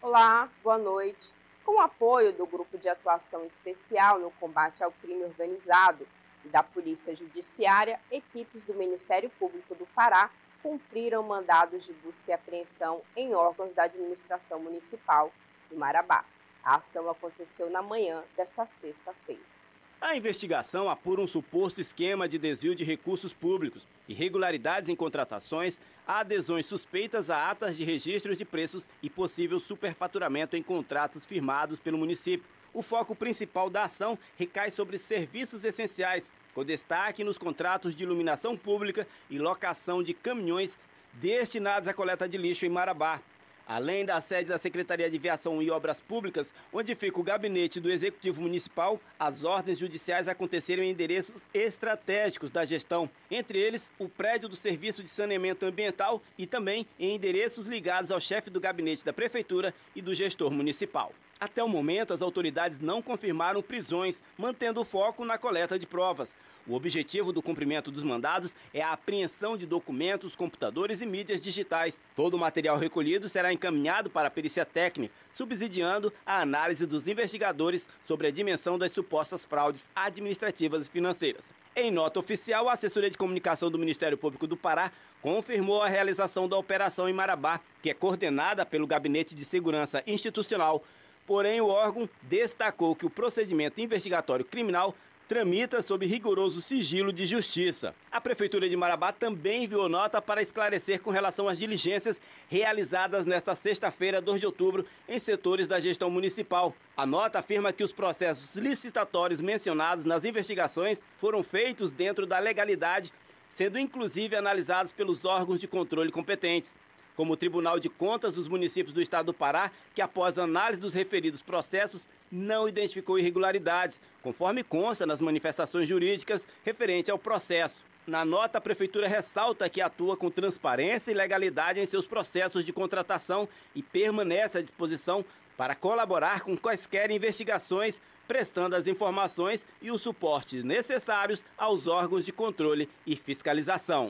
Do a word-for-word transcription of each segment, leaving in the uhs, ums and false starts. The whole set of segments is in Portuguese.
Olá, boa noite. Com o apoio do Grupo de Atuação Especial no Combate ao Crime Organizado e da Polícia Judiciária, equipes do Ministério Público do Pará cumpriram mandados de busca e apreensão em órgãos da administração municipal de Marabá. A ação aconteceu na manhã desta sexta-feira. A investigação apura um suposto esquema de desvio de recursos públicos, irregularidades em contratações, adesões suspeitas a atas de registros de preços e possível superfaturamento em contratos firmados pelo município. O foco principal da ação recai sobre serviços essenciais, com destaque nos contratos de iluminação pública e locação de caminhões destinados à coleta de lixo em Marabá. Além da sede da Secretaria de Viação e Obras Públicas, onde fica o gabinete do Executivo Municipal, as ordens judiciais aconteceram em endereços estratégicos da gestão, entre eles o prédio do Serviço de Saneamento Ambiental e também em endereços ligados ao chefe do gabinete da Prefeitura e do gestor municipal. Até o momento, as autoridades não confirmaram prisões, mantendo o foco na coleta de provas. O objetivo do cumprimento dos mandados é a apreensão de documentos, computadores e mídias digitais. Todo o material recolhido será encaminhado para a perícia técnica, subsidiando a análise dos investigadores sobre a dimensão das supostas fraudes administrativas e financeiras. Em nota oficial, a assessoria de comunicação do Ministério Público do Pará confirmou a realização da operação em Marabá, que é coordenada pelo Gabinete de Segurança Institucional. Porém, o órgão destacou que o procedimento investigatório criminal tramita sob rigoroso sigilo de justiça. A Prefeitura de Marabá também enviou nota para esclarecer com relação às diligências realizadas nesta sexta-feira, dois de outubro, em setores da gestão municipal. A nota afirma que os processos licitatórios mencionados nas investigações foram feitos dentro da legalidade, sendo inclusive analisados pelos órgãos de controle competentes, como o Tribunal de Contas dos Municípios do Estado do Pará, que após análise dos referidos processos, não identificou irregularidades, conforme consta nas manifestações jurídicas referente ao processo. Na nota, a Prefeitura ressalta que atua com transparência e legalidade em seus processos de contratação e permanece à disposição para colaborar com quaisquer investigações, prestando as informações e os suportes necessários aos órgãos de controle e fiscalização.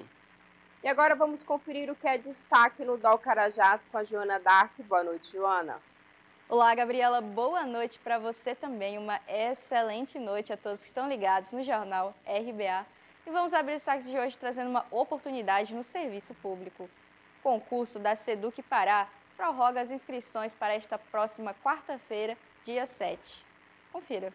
E agora vamos conferir o que é destaque no D O Carajás com a Joana Dark. Boa noite, Joana. Olá, Gabriela. Boa noite para você também. Uma excelente noite a todos que estão ligados no Jornal R B A. E vamos abrir o saque de hoje trazendo uma oportunidade no serviço público. O concurso da SEDUC Pará prorroga as inscrições para esta próxima quarta-feira, dia sete. Confira.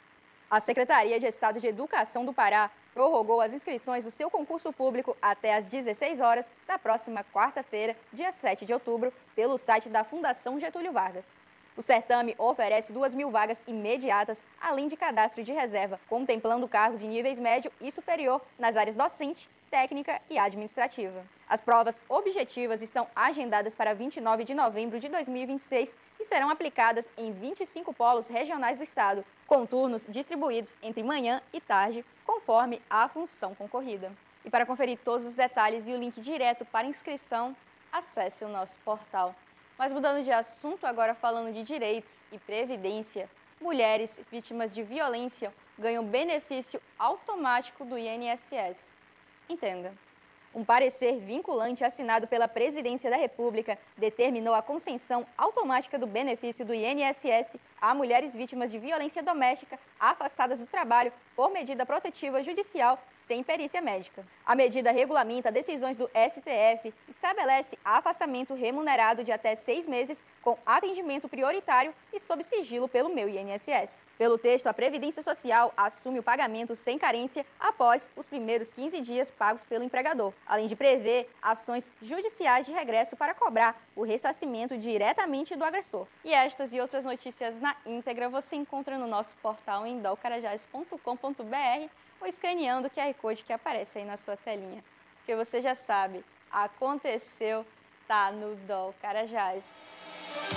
A Secretaria de Estado de Educação do Pará prorrogou as inscrições do seu concurso público até às dezesseis horas da próxima quarta-feira, dia sete de outubro, pelo site da Fundação Getúlio Vargas. O certame oferece duas mil vagas imediatas, além de cadastro de reserva, contemplando cargos de níveis médio e superior nas áreas docente, técnica e administrativa. As provas objetivas estão agendadas para vinte e nove de novembro de dois mil e vinte e seis e serão aplicadas em vinte e cinco polos regionais do estado, com turnos distribuídos entre manhã e tarde, conforme a função concorrida. E para conferir todos os detalhes e o link direto para inscrição, acesse o nosso portal. Mas mudando de assunto, agora falando de direitos e previdência, mulheres vítimas de violência ganham benefício automático do I N S S. Entenda. Um parecer vinculante assinado pela Presidência da República determinou a concessão automática do benefício do I N S S a mulheres vítimas de violência doméstica afastadas do trabalho por medida protetiva judicial sem perícia médica. A medida regulamenta decisões do S T F, estabelece afastamento remunerado de até seis meses com atendimento prioritário e sob sigilo pelo meu I N S S. Pelo texto, a Previdência Social assume o pagamento sem carência após os primeiros quinze dias pagos pelo empregador, além de prever ações judiciais de regresso para cobrar o ressarcimento diretamente do agressor. E estas e outras notícias na íntegra você encontra no nosso portal em dolcarajás ponto com ponto br ou escaneando o Q R Code que aparece aí na sua telinha. Porque você já sabe, aconteceu, tá no D O Carajás.